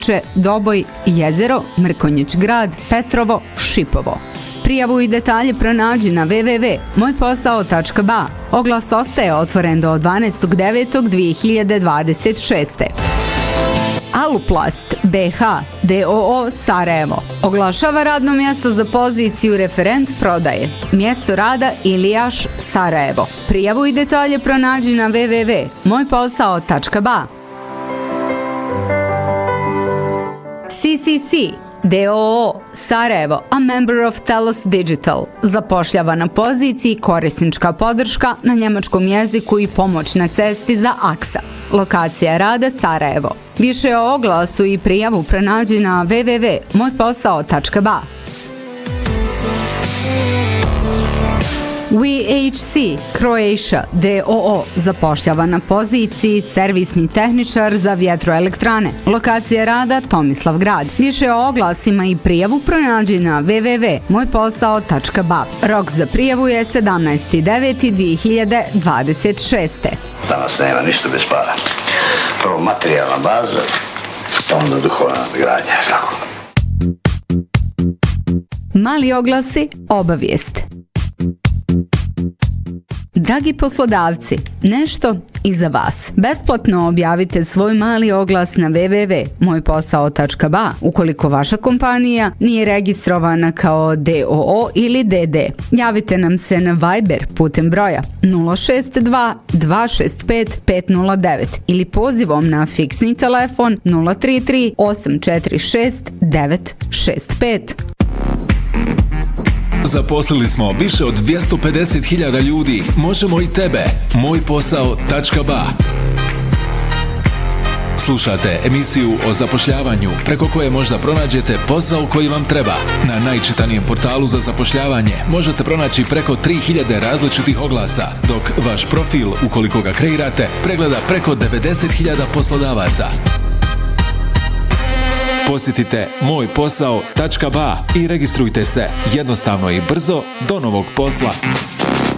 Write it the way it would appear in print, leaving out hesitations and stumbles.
Doboj, Jezero, Mrkonjić Grad, Petrovo, Šipovo. Prijavu i detalje pronađi na www.mojposao.ba. Oglas ostaje otvoren do 12.9.2026. Aluplast BH d.o.o. Sarajevo oglašava radno mjesto za poziciju referent prodaje. Mjesto rada Ilijaš, Sarajevo. Prijavu i detalje pronađi na www.mojposao.ba. CCC d.o.o. Sarajevo, a member of Telos Digital, zapošljava na poziciji korisnička podrška na njemačkom jeziku i pomoć na cesti za AXA. Lokacija rada Sarajevo. Više o oglasu i prijavu pronađi na www.mojposao.ba. VHC Croatia d.o.o. zapošljava na poziciji servisni tehničar za vjetroelektrane. Lokacija rada Tomislav Grad. Više o oglasima i prijavu pronađi na www.mojposao.ba. Rok za prijavu je 17.9.2026. Danas nema ništa bez para. Prvo materijalna baza, onda duhovna nadgradnja. Tako. Mali oglasi, obavijest. Dragi poslodavci, nešto i za vas. Besplatno objavite svoj mali oglas na www.mojposao.ba ukoliko vaša kompanija nije registrovana kao d.o.o. ili d.d. Javite nam se na Viber putem broja 062 265 509 ili pozivom na fiksni telefon 033 846 965. Zaposlili smo više od 250.000 ljudi. Možemo i tebe. Mojposao.ba. Slušate emisiju o zapošljavanju preko koje možda pronađete posao koji vam treba. Na najčitanijem portalu za zapošljavanje možete pronaći preko 3000 različitih oglasa, dok vaš profil, ukoliko ga kreirate, pregleda preko 90.000 poslodavaca. Posjetite mojposao.ba i registrujte se jednostavno i brzo do novog posla.